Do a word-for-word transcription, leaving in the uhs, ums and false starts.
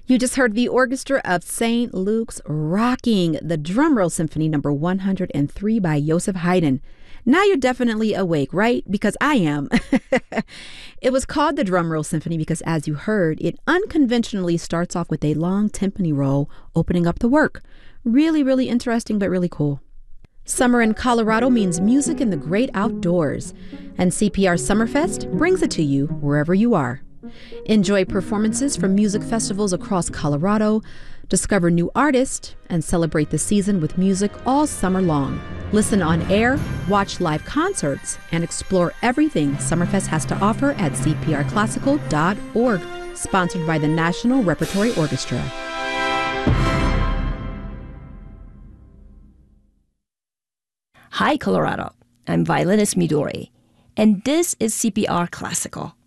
You just heard the orchestra of Saint Luke's rocking the Drumroll Symphony number one hundred three by Joseph Haydn. Now you're definitely awake, right? Because I am. It was called the Drumroll Symphony because, as you heard, it unconventionally starts off with a long timpani roll opening up the work. Really, really interesting, but really cool. Summer in Colorado means music in the great outdoors, and C P R Summerfest brings it to you wherever you are. Enjoy performances from music festivals across Colorado, discover new artists, and celebrate the season with music all summer long. Listen on air, watch live concerts, and explore everything Summerfest has to offer at c p r classical dot org. Sponsored by the National Repertory Orchestra. Hi, Colorado. I'm violinist Midori, and this is C P R Classical.